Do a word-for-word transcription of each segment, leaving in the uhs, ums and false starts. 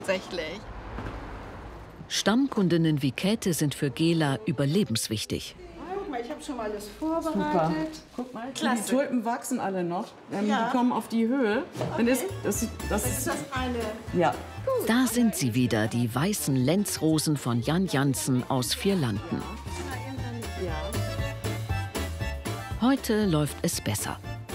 Tatsächlich. Stammkundinnen wie Käthe sind für Gela überlebenswichtig. Guck mal, ich habe schon mal alles vorbereitet. Super. Guck mal, Klasse. die Tulpen wachsen alle noch. Ähm, Ja. Die kommen auf die Höhe. Dann ist, das, das Das ist, ist das eine. ja. Da sind sie wieder, die weißen Lenzrosen von Jan Jansen aus Vierlanden. Heute läuft es besser.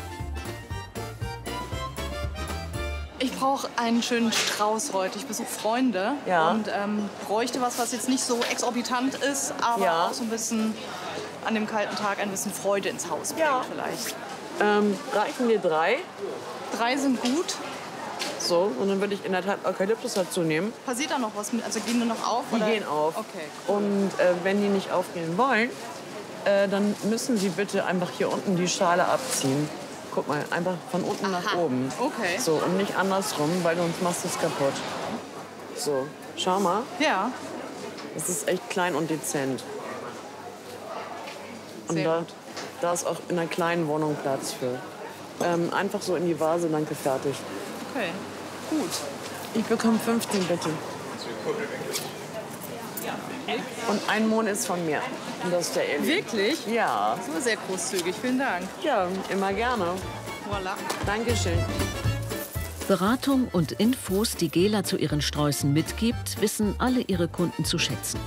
Ich brauche einen schönen Strauß heute. Ich besuche Freunde Ja. und ähm, bräuchte was, was jetzt nicht so exorbitant ist, aber Ja. auch so ein bisschen an dem kalten Tag ein bisschen Freude ins Haus bringt Ja. vielleicht. Ähm, reichen dir drei? Drei sind gut. So, und dann würde ich in der Tat Eukalyptus dazu nehmen. Passiert da noch was mit? Also gehen die noch auf? Die oder? gehen auf. Okay. Und äh, wenn die nicht aufgehen wollen, äh, dann müssen sie bitte einfach hier unten die Schale abziehen. Guck mal, einfach von unten nach Aha. oben. Okay. So, und nicht andersrum, weil sonst machst du es kaputt. So, schau mal. Ja. Das ist echt klein und dezent. Und Sehr da, gut. da ist auch in einer kleinen Wohnung Platz für. Ähm, einfach so in die Vase, danke, fertig. Okay. Gut. Ich bekomme fünfzehn, bitte. Und ein Mohn ist von mir. Und das ist der Eli. Wirklich? Ja. Das war sehr großzügig. Vielen Dank. Ja, immer gerne. Voilà. Dankeschön. Beratung und Infos, die Gela zu ihren Sträußen mitgibt, wissen alle ihre Kunden zu schätzen.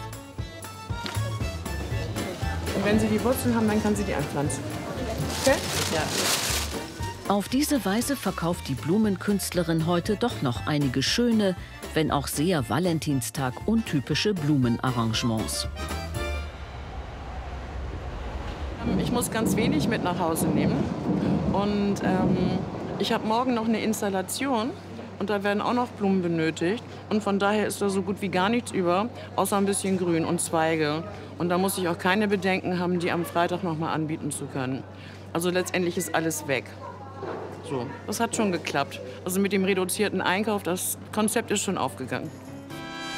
Und wenn Sie die Wurzeln haben, dann kann sie die einpflanzen. Okay? Ja. Auf diese Weise verkauft die Blumenkünstlerin heute doch noch einige schöne, wenn auch sehr Valentinstag untypische Blumenarrangements. Ich muss ganz wenig mit nach Hause nehmen. Und ähm, ich habe morgen noch eine Installation. Und da werden auch noch Blumen benötigt. Und von daher ist da so gut wie gar nichts über, außer ein bisschen Grün und Zweige. Und da muss ich auch keine Bedenken haben, die am Freitag noch mal anbieten zu können. Also letztendlich ist alles weg. So, das hat schon geklappt. Also mit dem reduzierten Einkauf, das Konzept ist schon aufgegangen.